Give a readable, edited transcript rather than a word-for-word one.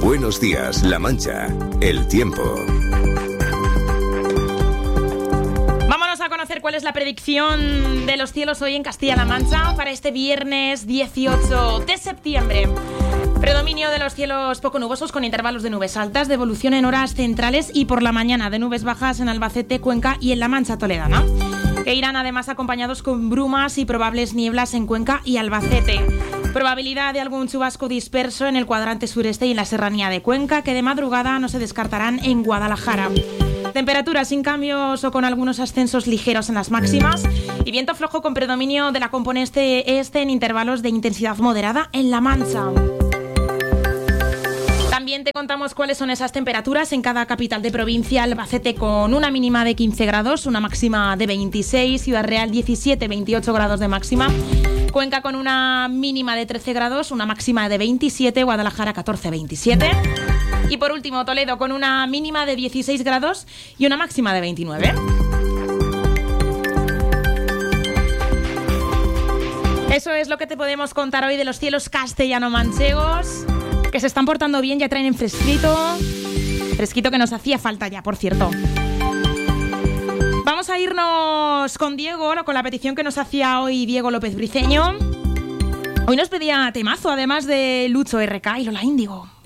Buenos días, La Mancha. El tiempo. Vámonos a conocer cuál es la predicción de los cielos hoy en Castilla-La Mancha para este viernes 18 de septiembre. Predominio de los cielos poco nubosos con intervalos de nubes altas, de evolución en horas centrales y por la mañana de nubes bajas en Albacete, Cuenca y en la Mancha toledana, que irán además acompañados con brumas y probables nieblas en Cuenca y Albacete. Probabilidad de algún chubasco disperso en el cuadrante sureste y en la serranía de Cuenca, que de madrugada no se descartarán en Guadalajara. Temperaturas sin cambios o con algunos ascensos ligeros en las máximas y viento flojo con predominio de la componente este en intervalos de intensidad moderada en La Mancha. También te contamos cuáles son esas temperaturas en cada capital de provincia. Albacete con una mínima de 15 grados, una máxima de 26, Ciudad Real 17-28 grados de máxima, Cuenca con una mínima de 13 grados, una máxima de 27, Guadalajara 14-27 y por último Toledo con una mínima de 16 grados y una máxima de 29. Eso es lo que te podemos contar hoy de los cielos castellano-manchegos, que se están portando bien, ya traen fresquito que nos hacía falta ya, por cierto. Vamos a irnos con Diego, con la petición que nos hacía hoy Diego López Briceño. Hoy nos pedía temazo, además de Lucho RK y Lola Índigo.